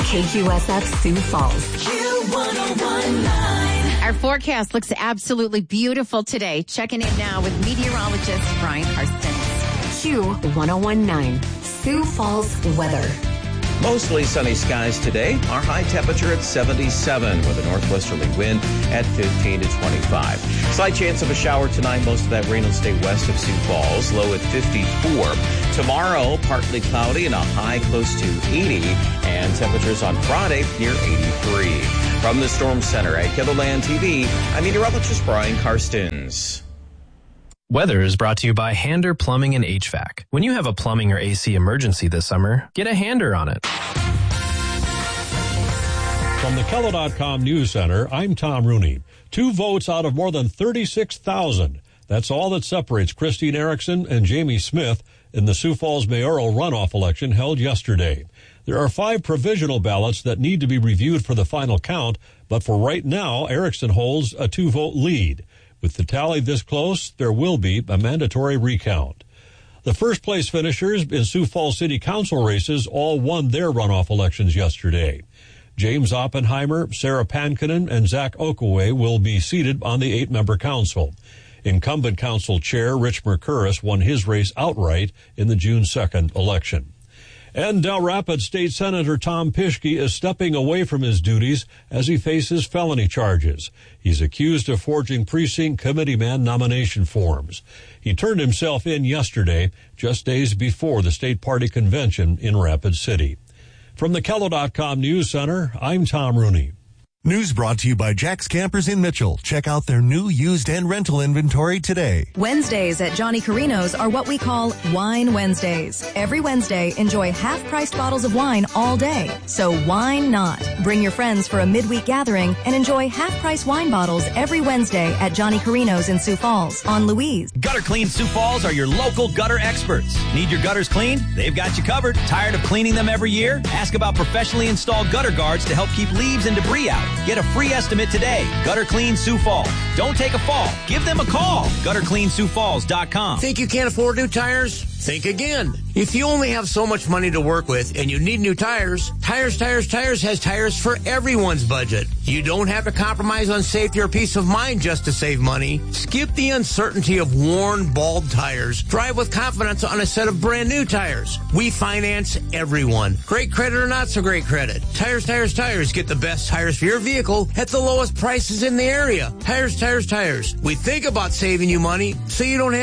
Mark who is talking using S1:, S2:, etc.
S1: KQSF Sioux Falls.
S2: Q1019. Our forecast looks absolutely beautiful today. Checking in now with meteorologist Brian Karstens.
S1: Q1019. Sioux Falls weather.
S3: Mostly sunny skies today. Our high temperature at 77 with a northwesterly wind at 15 to 25. Slight chance of a shower tonight. Most of that rain will stay west of Sioux Falls. Low at 54. Tomorrow, partly cloudy and a high close to 80. And temperatures on Friday near 83. From the Storm Center at KELOLAND TV, I'm meteorologist Brian Karstens.
S4: Weather is brought to you by Hander Plumbing and HVAC. When you have a plumbing or AC emergency this summer, get a Hander on it.
S5: From the KELO.com News Center, I'm Tom Rooney. 2 votes out of more than 36,000. That's all that separates Christine Erickson and Jamie Smith in the Sioux Falls mayoral runoff election held yesterday. There are 5 provisional ballots that need to be reviewed for the final count, but for right now, Erickson holds a 2-vote lead. With the tally this close, there will be a mandatory recount. The first-place finishers in Sioux Falls City Council races all won their runoff elections yesterday. James Oppenheimer, Sarah Pankinen, and Zach Okaway will be seated on the 8-member council. Incumbent council chair Rich Mercuris won his race outright in the June 2nd election. And Del Rapids State Senator Tom Pischke is stepping away from his duties as he faces felony charges. He's accused of forging precinct committeeman nomination forms. He turned himself in yesterday, just days before the state party convention in Rapid City. From the KELO.com News Center, I'm Tom Rooney.
S6: News brought to you by Jack's Campers in Mitchell. Check out their new used and rental inventory today.
S7: Wednesdays at Johnny Carino's are what we call Wine Wednesdays. Every Wednesday, enjoy half-priced bottles of wine all day. So why not? Bring your friends for a midweek gathering and enjoy half-price wine bottles every Wednesday at Johnny Carino's in Sioux Falls on Louise.
S8: Gutter Clean Sioux Falls are your local gutter experts. Need your gutters cleaned? They've got you covered. Tired of cleaning them every year? Ask about professionally installed gutter guards to help keep leaves and debris out. Get a free estimate today. Gutter Clean Sioux Falls. Don't take a fall. Give them a call. GutterCleanSiouxFalls.com.
S9: Think you can't afford new tires? Think again. If you only have so much money to work with and you need new tires, Tires has tires for everyone's budget. You don't have to compromise on safety or peace of mind just to save money. Skip the uncertainty of worn, bald tires. Drive with confidence on a set of brand new tires. We finance everyone. Great credit or not so great credit. Tires. Get the best tires for your vehicle at the lowest prices in the area. Tires. We think about saving you money so you don't have